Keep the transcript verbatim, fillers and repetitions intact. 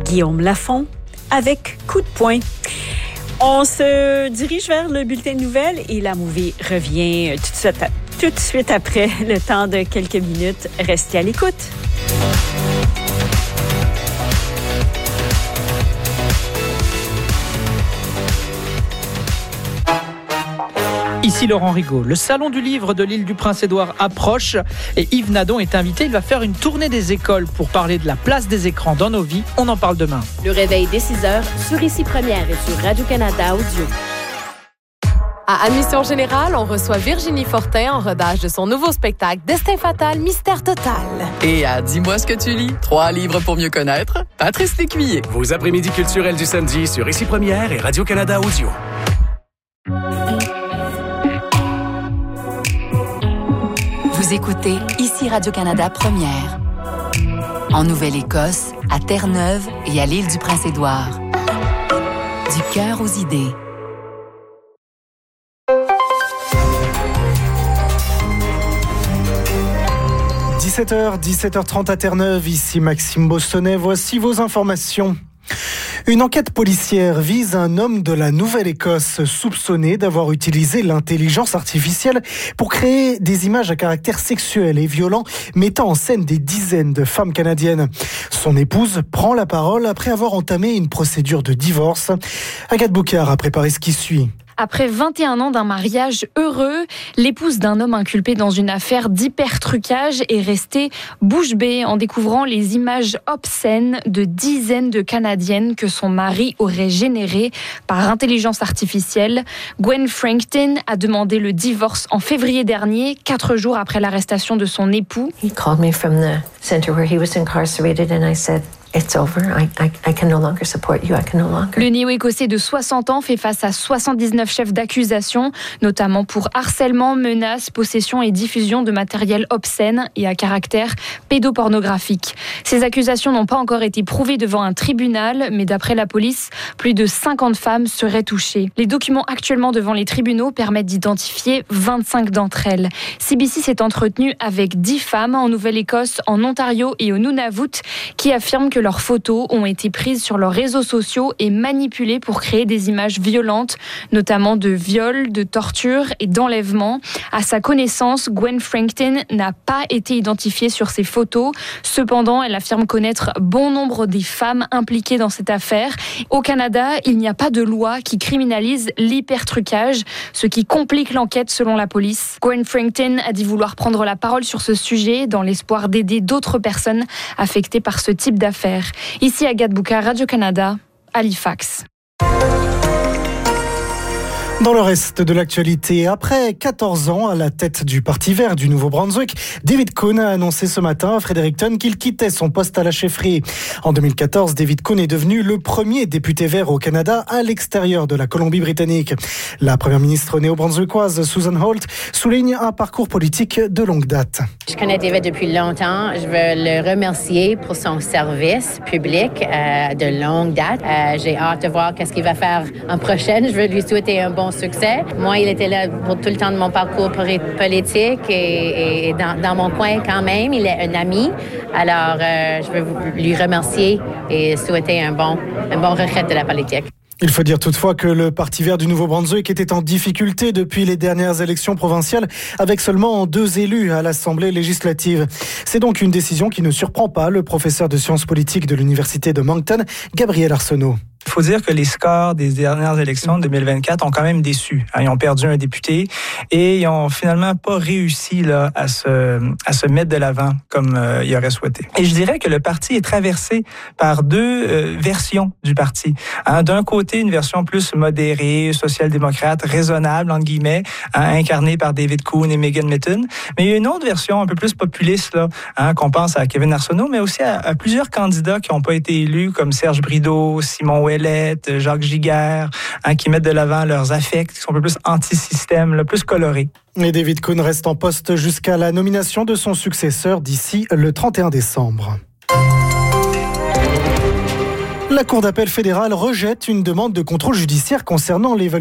Guillaume Lafont avec Coup de poing. On se dirige vers le bulletin de nouvelles et la movie revient tout de suite, tout de suite après, le temps de quelques minutes. Restez à l'écoute. Ici Laurent Rigaud. Le salon du livre de l'île du Prince-Édouard approche et Yves Nadon est invité. Il va faire une tournée des écoles pour parler de la place des écrans dans nos vies. On en parle demain. Le réveil dès six heures sur Ici Première et sur Radio-Canada Audio. À Admission Générale, on reçoit Virginie Fortin en rodage de son nouveau spectacle Destin fatal, mystère total. Et à Dis-moi ce que tu lis, trois livres pour mieux connaître, Patrice Lécuyer. Vos après-midi culturels du samedi sur Ici Première et Radio-Canada Audio. Vous écoutez Ici Radio-Canada Première. En Nouvelle-Écosse, à Terre-Neuve et à l'île du Prince-Édouard. Du cœur aux idées. dix-sept heures, dix-sept heures trente à Terre-Neuve, ici Maxime Bostonnet, voici vos informations. Une enquête policière vise un homme de la Nouvelle-Écosse soupçonné d'avoir utilisé l'intelligence artificielle pour créer des images à caractère sexuel et violent mettant en scène des dizaines de femmes canadiennes. Son épouse prend la parole après avoir entamé une procédure de divorce. Agathe Boucard a préparé ce qui suit. Après vingt et un ans d'un mariage heureux, l'épouse d'un homme inculpé dans une affaire d'hypertrucage est restée bouche bée en découvrant les images obscènes de dizaines de Canadiennes que son mari aurait générées par intelligence artificielle. Gwen Frankton a demandé le divorce en février dernier, quatre jours après l'arrestation de son époux. He called me from the center where he was incarcerated and I said, It's over. I, I, I can no longer support you. I can no longer. Le néo-écossais de soixante ans fait face à soixante-dix-neuf chefs d'accusation, notamment pour harcèlement, menaces, possession et diffusion de matériel obscène et à caractère pédopornographique. Ces accusations n'ont pas encore été prouvées devant un tribunal, mais d'après la police, plus de cinquante femmes seraient touchées. Les documents actuellement devant les tribunaux permettent d'identifier vingt-cinq d'entre elles. C B C s'est entretenu avec dix femmes en Nouvelle-Écosse, en Ontario et au Nunavut, qui affirment que leurs photos ont été prises sur leurs réseaux sociaux et manipulées pour créer des images violentes, notamment de viols, de torture et d'enlèvement. À sa connaissance, Gwen Frankton n'a pas été identifiée sur ces photos. Cependant, elle affirme connaître bon nombre des femmes impliquées dans cette affaire. Au Canada, il n'y a pas de loi qui criminalise l'hypertrucage, ce qui complique l'enquête selon la police. Gwen Frankton a dit vouloir prendre la parole sur ce sujet dans l'espoir d'aider d'autres personnes affectées par ce type d'affaires. Ici Agathe Boucard, Radio-Canada, Halifax. Dans le reste de l'actualité, après quatorze ans à la tête du Parti vert du Nouveau-Brunswick, David Coon a annoncé ce matin à Fredericton qu'il quittait son poste à la chefferie. En deux mille quatorze, David Coon est devenu le premier député vert au Canada à l'extérieur de la Colombie-Britannique. La première ministre néo-brunswickoise Susan Holt souligne un parcours politique de longue date. Je connais David depuis longtemps. Je veux le remercier pour son service public euh, de longue date. Euh, j'ai hâte de voir qu'est-ce qu'il va faire en prochaine. Je veux lui souhaiter un bon succès. Moi, il était là pour tout le temps de mon parcours politique et, et dans, dans mon coin quand même. Il est un ami. Alors, euh, je veux lui remercier et souhaiter un bon, un bon retraite de la politique. Il faut dire toutefois que le Parti vert du Nouveau-Brunswick était en difficulté depuis les dernières élections provinciales, avec seulement deux élus à l'Assemblée législative. C'est donc une décision qui ne surprend pas le professeur de sciences politiques de l'Université de Moncton, Gabriel Arsenault. Il faut dire que les scores des dernières élections de deux mille vingt-quatre ont quand même déçu. Ils ont perdu un député et ils ont finalement pas réussi là, à, se, à se mettre de l'avant comme euh, ils auraient souhaité. Et je dirais que le parti est traversé par deux euh, versions du parti. Hein, d'un côté, une version plus modérée, social-démocrate, raisonnable, entre guillemets, hein, incarnée par David Coon et Megan Mitton. Mais il y a une autre version un peu plus populiste, là, hein, qu'on pense à Kevin Arsenault, mais aussi à, à plusieurs candidats qui n'ont pas été élus, comme Serge Brideau, Simon Ouellet, Jacques Giguère, hein, qui mettent de l'avant leurs affects, qui sont un peu plus anti-système, là, plus colorés. Et David Coon reste en poste jusqu'à la nomination de son successeur d'ici le trente et un décembre. La Cour d'appel fédérale rejette une demande de contrôle judiciaire concernant l'évaluation